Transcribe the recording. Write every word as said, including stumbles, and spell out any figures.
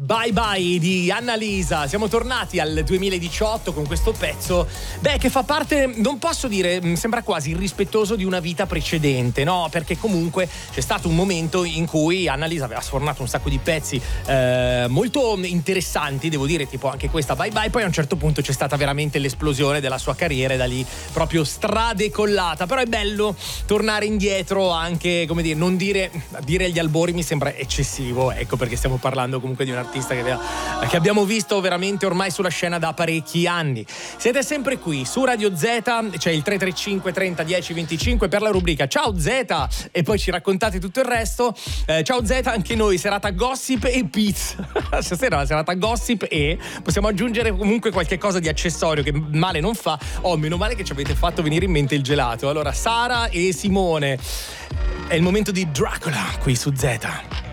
Bye Bye di Annalisa. Siamo tornati al duemiladiciotto con questo pezzo, beh, che fa parte, non posso dire, sembra quasi irrispettoso di una vita precedente, no? Perché comunque c'è stato un momento in cui Annalisa aveva sfornato un sacco di pezzi eh, molto interessanti, devo dire, tipo anche questa Bye Bye. Poi a un certo punto c'è stata veramente l'esplosione della sua carriera e da lì proprio stradecollata. Però è bello tornare indietro, anche, come dire, non dire dire agli albori mi sembra eccessivo, ecco, perché stiamo parlando comunque di un artista che, aveva, che abbiamo visto veramente ormai sulla scena da parecchi anni. Siete sempre qui su Radio Z, c'è il tre tre cinque trenta dieci venticinque per la rubrica Ciao Z e poi ci raccontate tutto il resto. eh, Ciao Z, anche noi, serata gossip e pizza. Stasera la serata gossip e possiamo aggiungere comunque qualche cosa di accessorio che male non fa. Oh, meno male che ci avete fatto venire in mente il gelato. Allora, Sara e Simone, è il momento di Dracula qui su Z.